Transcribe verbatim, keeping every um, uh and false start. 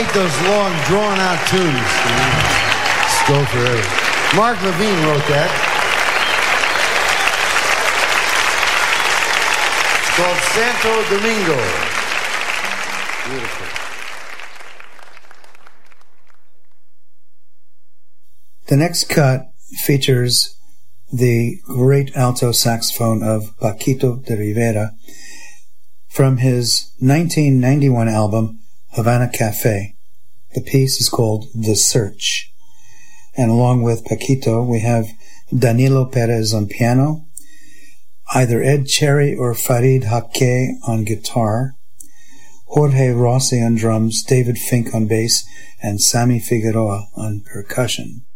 hate those long, drawn-out tunes. Just go forever. Mark Levine wrote that. It's called Santo Domingo. Beautiful. The next cut features the great alto saxophone of Paquito de Rivera from his nineteen ninety-one album, Havana Cafe. The piece is called The Search. And along with Paquito, we have Danilo Perez on piano, either Ed Cherry or Farid Haque on guitar, Jorge Rossi on drums, David Fink on bass, and Sammy Figueroa on percussion.